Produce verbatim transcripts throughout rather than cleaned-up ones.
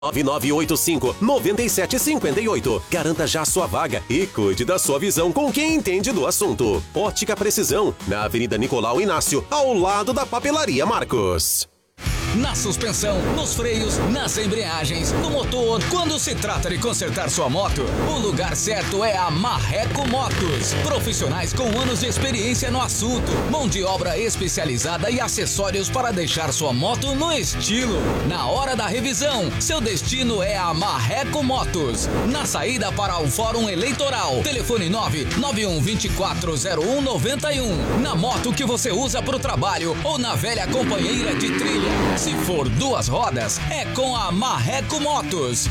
nove nove oito cinco, nove sete cinco oito. Garanta já sua vaga e cuide da sua visão com quem entende do assunto. Ótica Precisão, na Avenida Nicolau Inácio, ao lado da Papelaria Marcos. Na suspensão, nos freios, nas embreagens, no motor, quando se trata de consertar sua moto, o lugar certo é a Marreco Motos. Profissionais com anos de experiência no assunto, mão de obra especializada e acessórios para deixar sua moto no estilo. Na hora da revisão, seu destino é a Marreco Motos. Na saída para o Fórum Eleitoral, telefone nove nove um dois quatro zero um nove um. Na moto que você usa para o trabalho ou na velha companheira de trilha. Se for duas rodas, é com a Marreco Motos.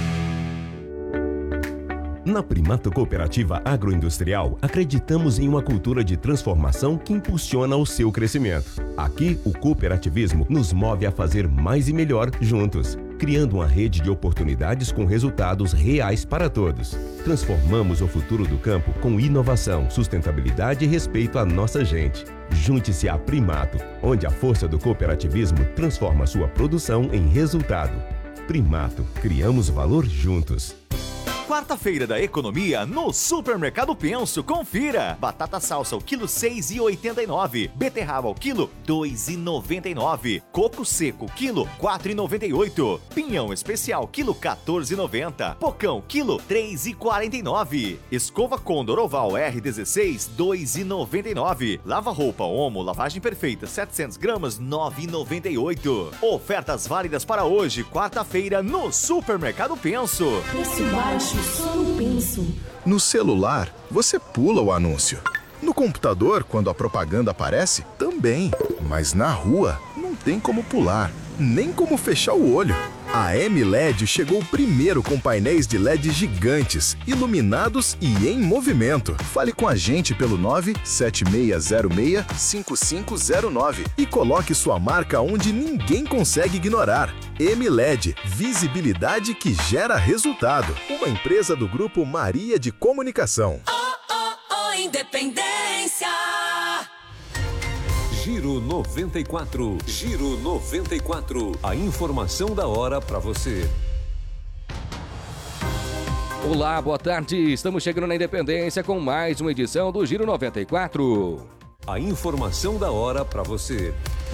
Na Primato Cooperativa Agroindustrial, acreditamos em uma cultura de transformação que impulsiona o seu crescimento. Aqui, o cooperativismo nos move a fazer mais e melhor juntos, criando uma rede de oportunidades com resultados reais para todos. Transformamos o futuro do campo com inovação, sustentabilidade e respeito à nossa gente. Junte-se à Primato, onde a força do cooperativismo transforma sua produção em resultado. Primato, criamos valor juntos. Quarta-feira da economia no Supermercado Penso. Confira. Batata salsa o quilo seis e oitenta e nove. Beterraba o quilo dois e noventa e nove. Coco seco quilo quatro e noventa e oito. Pinhão especial quilo quatorze e noventa. Pocão quilo três e quarenta e nove. Escova Condor Oval R dezesseis dois e noventa e nove. Lava roupa Omo lavagem perfeita setecentos gramas nove e noventa e oito. Ofertas válidas para hoje, quarta-feira no Supermercado Penso. Preço baixo. Só no Penso. No celular, você pula o anúncio. No computador, quando a propaganda aparece, também. Mas na rua, não tem como pular, nem como fechar o olho. A M L E D chegou primeiro com painéis de L E D gigantes, iluminados e em movimento. Fale com a gente pelo nove sete seis zero seis cinco cinco zero nove e coloque sua marca onde ninguém consegue ignorar. M L E D, visibilidade que gera resultado. Uma empresa do Grupo Maria de Comunicação. Oh, oh, oh, Independência! Giro noventa e quatro. Giro noventa e quatro. A informação da hora para você. Olá, boa tarde. Estamos chegando na Independência com mais uma edição do Giro noventa e quatro. A informação da hora para você.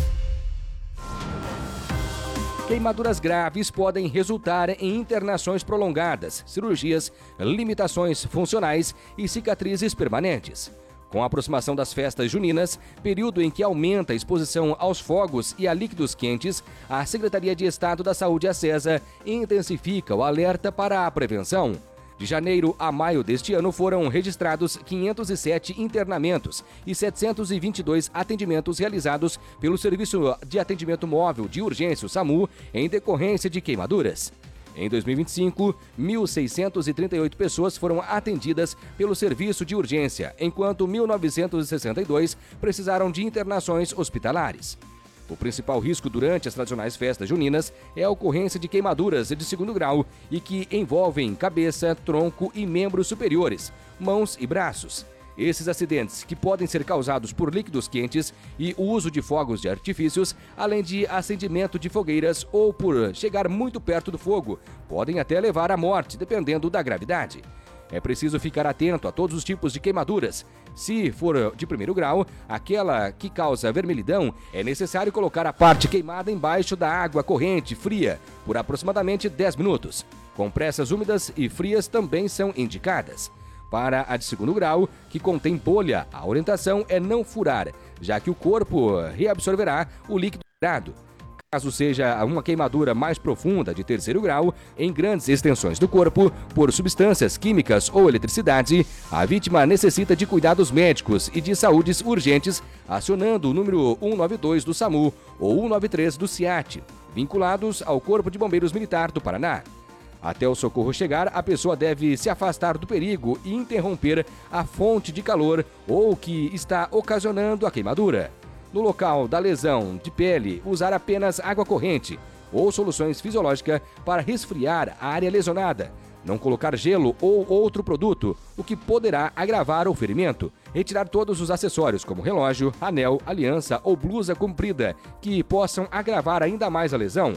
Queimaduras graves podem resultar em internações prolongadas, cirurgias, limitações funcionais e cicatrizes permanentes. Com a aproximação das festas juninas, período em que aumenta a exposição aos fogos e a líquidos quentes, a Secretaria de Estado da Saúde, a SESA, intensifica o alerta para a prevenção. De janeiro a maio deste ano foram registrados quinhentos e sete internamentos e setecentos e vinte e dois atendimentos realizados pelo Serviço de Atendimento Móvel de Urgência, o SAMU, em decorrência de queimaduras. Em dois mil e vinte e cinco, mil seiscentas e trinta e oito pessoas foram atendidas pelo serviço de urgência, enquanto mil novecentos e sessenta e dois precisaram de internações hospitalares. O principal risco durante as tradicionais festas juninas é a ocorrência de queimaduras de segundo grau e que envolvem cabeça, tronco e membros superiores, mãos e braços. Esses acidentes, que podem ser causados por líquidos quentes e o uso de fogos de artifícios, além de acendimento de fogueiras ou por chegar muito perto do fogo, podem até levar à morte, dependendo da gravidade. É preciso ficar atento a todos os tipos de queimaduras. Se for de primeiro grau, aquela que causa vermelhidão, é necessário colocar a parte queimada embaixo da água corrente fria por aproximadamente dez minutos. Compressas úmidas e frias também são indicadas. Para a de segundo grau, que contém bolha, a orientação é não furar, já que o corpo reabsorverá o líquido gerado. Caso seja uma queimadura mais profunda de terceiro grau, em grandes extensões do corpo, por substâncias químicas ou eletricidade, a vítima necessita de cuidados médicos e de saúdes urgentes, acionando o número cento e noventa e dois do SAMU ou cento e noventa e três do SIAT, vinculados ao Corpo de Bombeiros Militar do Paraná. Até o socorro chegar, a pessoa deve se afastar do perigo e interromper a fonte de calor ou que está ocasionando a queimadura. No local da lesão de pele, usar apenas água corrente ou soluções fisiológicas para resfriar a área lesionada. Não colocar gelo ou outro produto, o que poderá agravar o ferimento. Retirar todos os acessórios, como relógio, anel, aliança ou blusa comprida, que possam agravar ainda mais a lesão.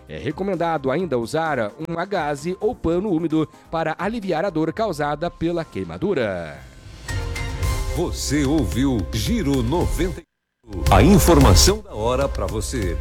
É recomendado ainda usar um agaze ou pano úmido para aliviar a dor causada pela queimadura. Você ouviu Giro noventa e quatro. A informação da hora para você.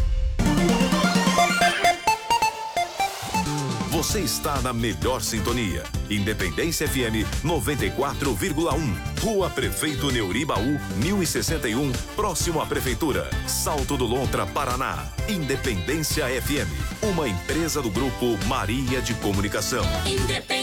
Você está na melhor sintonia. Independência F M noventa e quatro vírgula um. Rua Prefeito Neuribaú, mil e sessenta e um, próximo à Prefeitura. Salto do Lontra, Paraná. Independência F M, uma empresa do Grupo Maria de Comunicação.